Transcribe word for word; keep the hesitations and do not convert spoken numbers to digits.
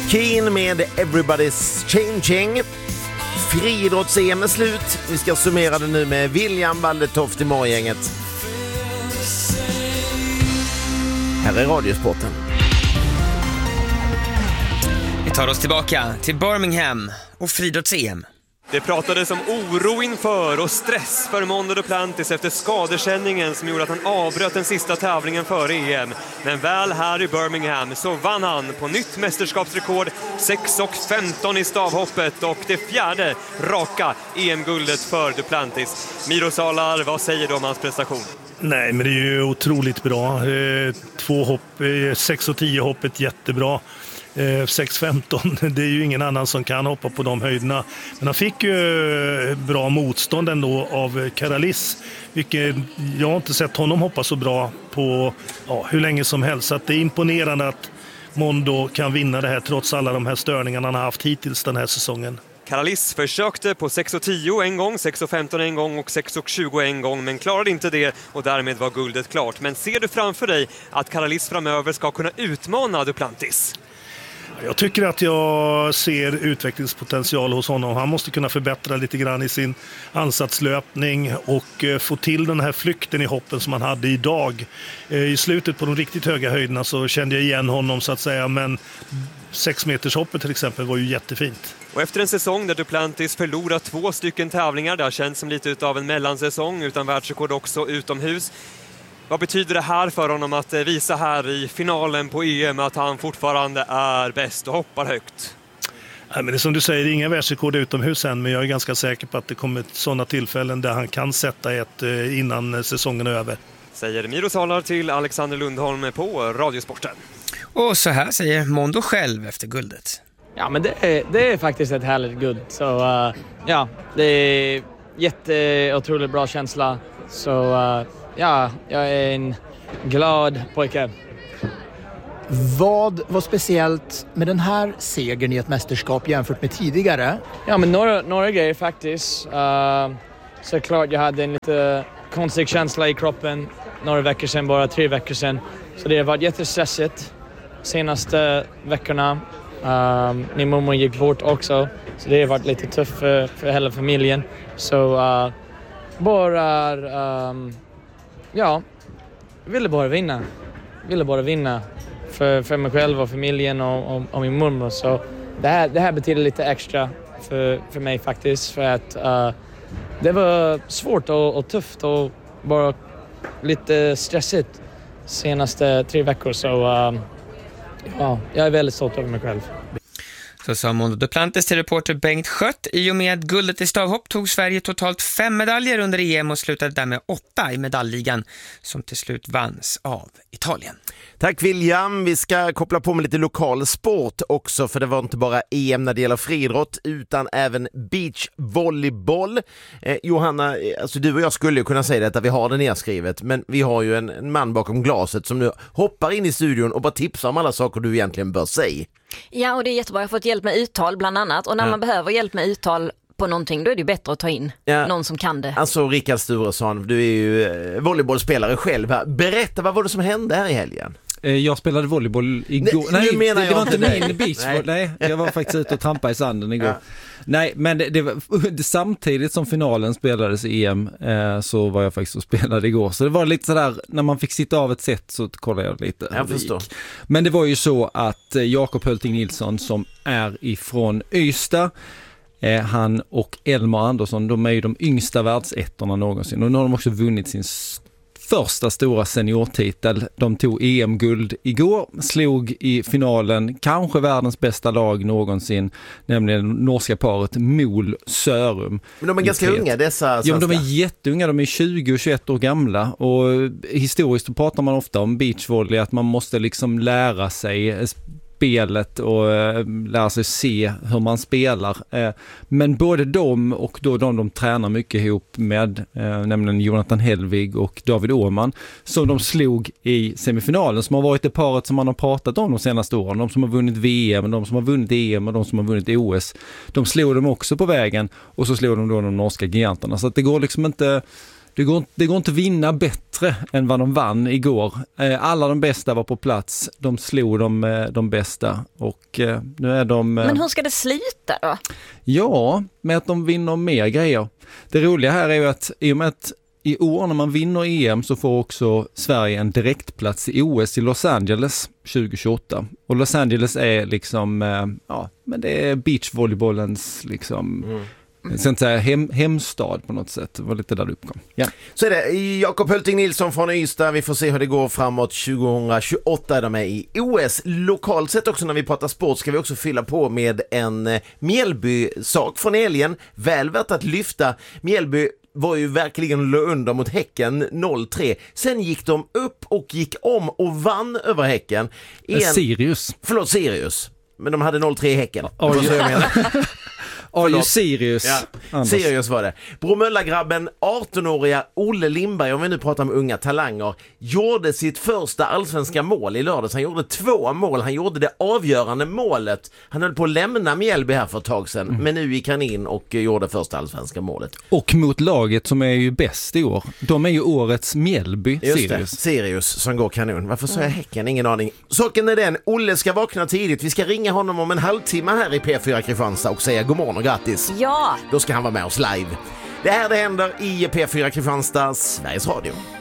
Keen med Everybody's Changing. Friidrotts-E M är slut. Vi ska summera det nu med William Waldetoft i morgongänget. Här är Radiosporten. Vi tar oss tillbaka till Birmingham och friidrotts-E M. Det pratades om oro inför och stress för Mondo Duplantis efter skadekänningen som gjorde att han avbröt den sista tävlingen före E M. Men väl här i Birmingham så vann han på nytt mästerskapsrekord, sex och femton i stavhoppet och det fjärde raka E M-guldet för Duplantis. Miro Salar, vad säger du om hans prestation? Nej, men det är ju otroligt bra. Två hopp, sex och tio hoppet jättebra. sex femton, det är ju ingen annan som kan hoppa på de höjderna. Men han fick ju bra motstånd ändå av Karalis, vilket jag har inte sett honom hoppa så bra på ja, hur länge som helst. Så att det är imponerande att Mondo kan vinna det här trots alla de här störningarna han har haft hittills den här säsongen. Karalis försökte på sex och tio en gång, sex och femton en gång och sex och tjugo en gång, men klarade inte det och därmed var guldet klart. Men ser du framför dig att Karalis framöver ska kunna utmana Duplantis? Jag tycker att jag ser utvecklingspotential hos honom. Han måste kunna förbättra lite grann i sin ansatslöpning och få till den här flykten i hoppen som han hade idag. I slutet på de riktigt höga höjderna så kände jag igen honom så att säga, men sex meters hoppet till exempel var ju jättefint. Och efter en säsong där Duplantis förlorat två stycken tävlingar, det har känts som lite av en mellansäsong utan världsrekord också utomhus. Vad betyder det här för honom att visa här i finalen på E M att han fortfarande är bäst och hoppar högt? Ja, men det är som du säger, det är inga världsrekord utomhus än, men jag är ganska säker på att det kommer sådana tillfällen där han kan sätta ett innan säsongen är över. Säger Miro Salar till Alexander Lundholm på Radiosporten. Och så här säger Mondo själv efter guldet. Ja, men det är, det är faktiskt ett härligt guld. Så uh, ja, det är jätteotroligt bra känsla. Så uh, ja, jag är en glad pojke. Vad var speciellt med den här segern i ett mästerskap jämfört med tidigare? Ja, men några, några grejer faktiskt. Uh, såklart jag hade en lite konstig känsla i kroppen några veckor sedan, bara tre veckor sedan. Så det har varit jättestressigt senaste veckorna. Um, min mormor gick bort också, så det har varit lite tufft för, för hela familjen. Så uh, bara, um, ja, ville bara vinna. Ville bara vinna för, för mig själv och familjen och, och, och min mormor. Så det här, det här betyder lite extra för, för mig faktiskt. För att uh, det var svårt och, och tufft och bara lite stressigt senaste tre veckor. Så uh, ja, jag är väldigt stolt över mig själv. Så sa Mondo Duplantis till reporter Bengt Schött. I och med guldet i stavhopp tog Sverige totalt fem medaljer under E M och slutade därmed åtta i medaljligan som till slut vanns av Italien. Tack William. Vi ska koppla på med lite lokal sport också, för det var inte bara E M när det gäller friidrott utan även beachvolleyboll. Eh, Johanna, alltså du och jag skulle ju kunna säga det att vi har det nedskrivet, men vi har ju en, en man bakom glaset som nu hoppar in i studion och bara tipsar om alla saker du egentligen bör säga. Ja, och det är jättebra. Jag har fått hjälp med uttal bland annat. Och när ja. man behöver hjälp med uttal på någonting, då är det bättre att ta in ja. någon som kan det. Alltså Rickard Sturesson, du är ju eh, volleybollspelare själv här. Berätta, vad var det som hände här i helgen? Jag spelade volleyboll igår. Nej, nej det, det var inte nej. min beachvolley. Nej. nej, jag var faktiskt ute och trampade i sanden igår. Ja. Nej, men det, det var, samtidigt som finalen spelades i E M eh, så var jag faktiskt och spelade igår. Så det var lite sådär, när man fick sitta av ett set så kollade jag lite. Jag förstår. Men det var ju så att eh, Jakob Hölting Nilsson som är ifrån Ystad, eh, han och Elmar Andersson, de är ju de yngsta världsettorna någonsin. Och nu har de också vunnit sin första stora seniortitel. De tog E M-guld igår, slog i finalen kanske världens bästa lag någonsin, nämligen norska paret Mol Sörum. Men de är ganska tre. unga dessa Ja, de är jätteunga, de är tjugo och tjugoett år gamla, och historiskt pratar man ofta om beachvolley att man måste liksom lära sig spelet och äh, lära sig se hur man spelar. Äh, men både de och då de de tränar mycket ihop med, äh, nämligen Jonathan Helvig och David Åhman, som de slog i semifinalen, som har varit det paret som man har pratat om de senaste åren. De som har vunnit V M, de som har vunnit E M och de som har vunnit O S. De slog dem också på vägen, och så slog de då de norska giganterna. Så att det går liksom inte... Det går, det går inte att vinna bättre än vad de vann igår. Alla de bästa var på plats. De slog de, de bästa. Och nu är de... Men hur ska det sluta då? Ja, med att de vinner mer grejer. Det roliga här är ju att i och med att i år när man vinner E M så får också Sverige en direktplats i O S i Los Angeles tjugo tjugoåtta. Och Los Angeles är liksom, ja, men det är beachvolleybollens liksom... Mm. Jag ska inte säga hem, hemstad på något sätt. Det var lite där det uppkom. Ja. Så är det. Jakob Hulting Nilsson från Ystad. Vi får se hur det går framåt tjugo tjugoåtta. De är i O S. Lokalt sett också när vi pratar sport ska vi också fylla på med en Mjällby-sak från helgen. Väl värt att lyfta. Mjällby var ju verkligen under mot Häcken noll tre. Sen gick de upp och gick om och vann över Häcken. En... Sirius. Förlåt, Sirius. Men de hade noll tre i Häcken. Oh, vad jag menar. Are you serious? Ja, Sirius var det. Bromölla-grabben, arton-åriga Olle Lindberg, om vi nu pratar om unga talanger, gjorde sitt första allsvenska mål i lördags. Han gjorde två mål. Han gjorde det avgörande målet. Han höll på att lämna Mjällby här för ett tag sedan. Mm. Men nu gick han in och gjorde första allsvenska målet. Och mot laget som är ju bäst i år. De är ju årets Mjällby, Just Sirius. Det, Sirius som går kanon. Varför sa jag Häcken? Ingen aning. Saken är den, Olle ska vakna tidigt. Vi ska ringa honom om en halvtimme här i P fyra Kristianstad och säga god morgon och grattis. Ja. Då ska han vara med oss live. Det här det händer i P fyra Kristianstad, Sveriges Radio.